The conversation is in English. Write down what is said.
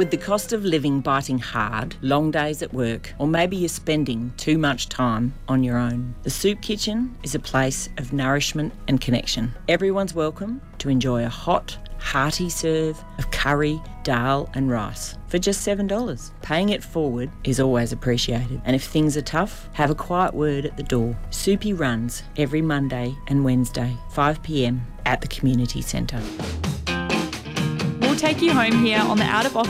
With the cost of living biting hard, long days at work, or maybe you're spending too much time on your own, the Soup Kitchen is a place of nourishment and connection. Everyone's welcome to enjoy a hot, hearty serve of curry, dal and rice for just $7. Paying it forward is always appreciated. And if things are tough, have a quiet word at the door. Soupy runs every Monday and Wednesday, 5 p.m. at the Community Centre. We'll take you home here on the Out of Office